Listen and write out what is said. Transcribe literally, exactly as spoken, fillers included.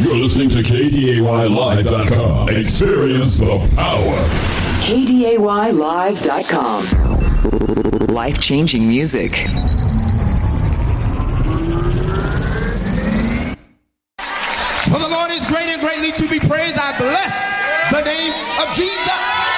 You're listening to K D A Y Live dot com. Experience the power. K D A Y Live dot com. Life-changing music. For the Lord is great and greatly to be praised. I bless the name of Jesus.